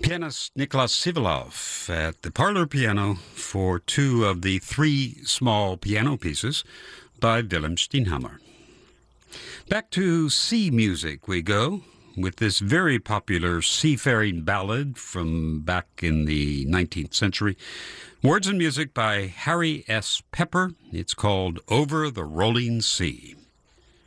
Pianist Nicholas Sivalov at the parlor piano for two of the three small piano pieces by Willem Steenhammer. Back to sea music we go, with this very popular seafaring ballad from back in the 19th century. Words and music by Harry S. Pepper. It's called Over the Rolling Sea.